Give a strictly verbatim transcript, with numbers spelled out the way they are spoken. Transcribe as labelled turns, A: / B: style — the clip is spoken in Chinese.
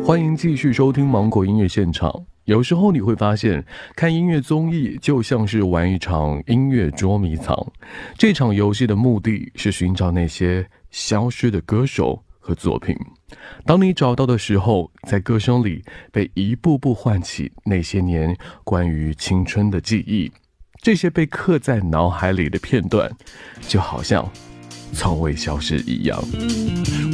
A: 欢迎继续收听芒果音乐现场。有时候你会发现，看音乐综艺就像是玩一场音乐捉迷藏。这场游戏的目的是寻找那些消失的歌手和作品。当你找到的时候，在歌声里被一步步唤起那些年关于青春的记忆。这些被刻在脑海里的片段，就好像从未消失一样。